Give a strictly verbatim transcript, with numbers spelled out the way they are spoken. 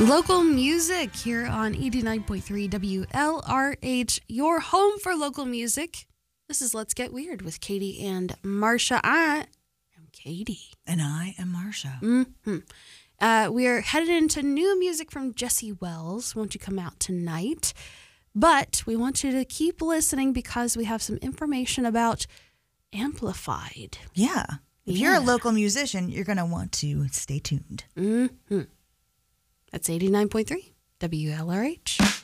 Local music here on eighty-nine point three W L R H, your home for local music. This is Let's Get Weird with Katie and Marsha. I am Katie. And I am Marsha. Mm-hmm. Uh, we are headed into new music from Jesse Wells. Won't you come out tonight? But we want you to keep listening because we have some information about Amplified. Yeah. If Yeah. you're a local musician, you're going to want to stay tuned. Mm-hmm. That's eighty-nine point three W L R H.